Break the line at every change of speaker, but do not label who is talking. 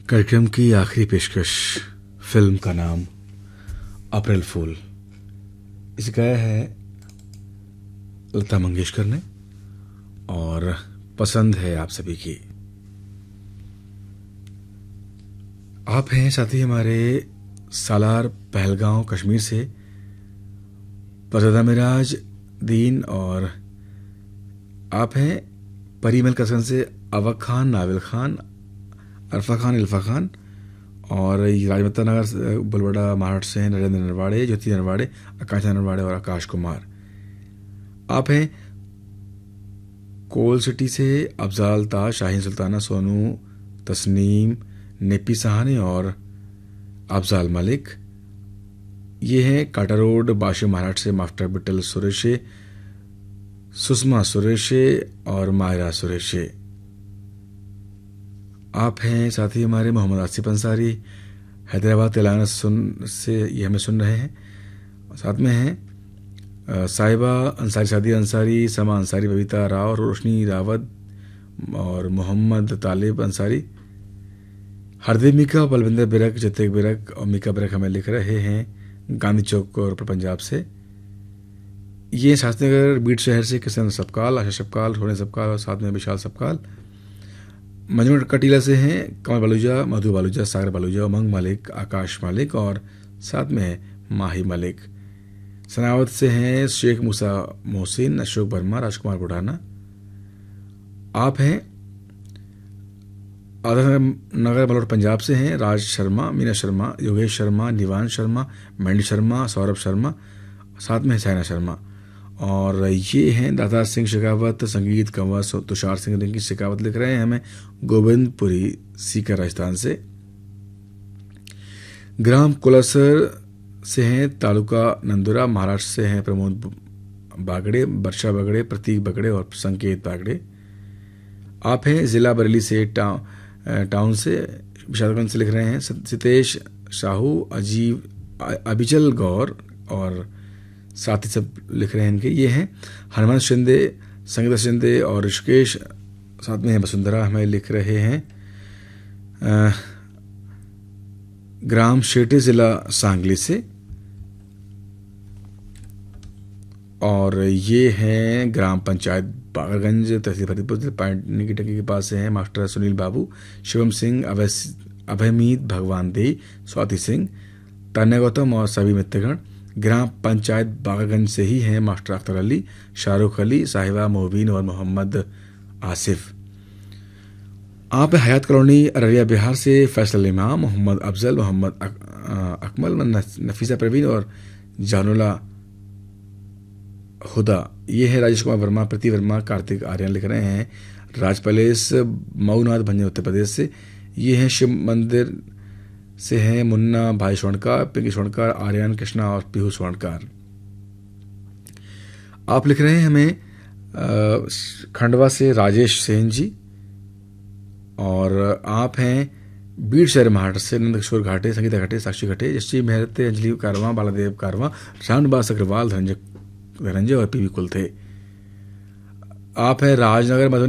कार्यक्रम की आखिरी पेशकश फिल्म का नाम अप्रैल फूल। इसे गाया है लता मंगेशकर ने और पसंद है आप सभी की। आप हैं साथी हमारे सालार पहलगांव कश्मीर से परज़दा मिराज दीन, और आप हैं परीमल कसरन से अवक खान, नाविल खान, अरफा खान, इल्फा खान, और राजमत्ता नगर बुलवाड़ा महाराष्ट्र से हैं नरेंद्र नरवाड़े, ज्योति नरवाड़े, आकांक्षा नरवाड़े और आकाश कुमार। आप हैं कोल सिटी से अफजाल ताज, शाहीन सुल्ताना, सोनू, तस्नीम, नेपी सहानी और अफजाल मलिक। ये हैं काटा रोड बाशी महाराष्ट्र से मास्टर बिट्टल सुरेशे, सुषमा सुरेशे और मायरा सुरेशे। आप हैं साथी हमारे मोहम्मद आसिफ अंसारी, हैदराबाद तेलंगाना से ये हमें सुन रहे हैं। साथ में हैं साहिबा अंसारी, सादिया अंसारी, समा अंसारी, बबीता राव, रोशनी रावत और मोहम्मद तालिब अंसारी। हरदेव मीका, बलविंदर बिरक, जतेक बिरक और मीका बिरक हमें लिख रहे हैं गांधी चौक और पंजाब से। ये शास्त्रीनगर बीट शहर से किशन सबकाल, आशा सबकाल, रोने सबकाल और साथ में विशाल सबकाल। मजनू कटीला से हैं कमल बालूजा, मधु बालूजा, सागर बालूजा, उमंग मलिक, आकाश मलिक और साथ में है माही मलिक। सनावत से हैं शेख मूसा मोहसिन, अशोक वर्मा, राजकुमार बुढ़ाना। आप हैं आदर नगर बलौर पंजाब से हैं राज शर्मा, मीना शर्मा, योगेश शर्मा, निवान शर्मा, मैंडी शर्मा, सौरभ शर्मा, साथ में है सैना शर्मा। और ये हैं दाता सिंह शेखावत, संगीत कंवर तुषार सिंह रिंकी शेखावत लिख रहे हैं हमें गोविंदपुरी सीकर राजस्थान से। ग्राम कुलासर से हैं तालुका नंदुरा महाराष्ट्र से हैं प्रमोद बागड़े, वर्षा बागड़े, प्रतीक बागड़े और संकेत बागड़े। आप हैं जिला बरेली से टाउन से विशालगंज से लिख रहे हैं सितेश शाहू, अभिचल गौर और साथ ही सब लिख रहे हैं इनके। ये हैं हनुमंत शिंदे, संगीता शिंदे और ऋषिकेश, साथ में है वसुंधरा हमें लिख रहे हैं ग्राम शेटे जिला सांगली से। और ये हैं ग्राम पंचायत बागरगंज तहसील फरीदपुर पानी की टंकी के पास से हैं मास्टर सुनील बाबू, शिवम सिंह, अभयमीत, भगवान दे, स्वाति सिंह, तान्या गौतम और सभी मित्रगण। ग्राम पंचायत बागरगंज से ही हैं मास्टर अख्तर अली, शाहरुख अली, साहिबा मोहबीन और मोहम्मद आसिफ। आप हयात कॉलोनी अररिया बिहार से फैसल इमाम, मोहम्मद अफजल, मोहम्मद अकमल, नफीसा परवीन और जानुला हुदा। ये है राजेश कुमार वर्मा, प्रति वर्मा, कार्तिक आर्यन लिख रहे हैं राज पैलेस मऊनाथ भंजन उत्तर प्रदेश से। ये हैं शिव मंदिर से हैं मुन्ना भाई स्वर्णकार, पिंकी स्वर्णकार, आर्यन कृष्णा और पीहू स्वर्णकार। आप लिख रहे हैं हमें खंडवा से राजेश सेन जी। और आप हैं बीड़ शहर महाराष्ट्र से नंद किशोर घाटे, संगीता घाटे, साक्षी घाटे, जस्सी मेहरते, अंजलि कारवां, बालादेव कारवां, रामनिवास अग्रवाल, धनंजय और पीवी कुल थे। आप हैं राजनगर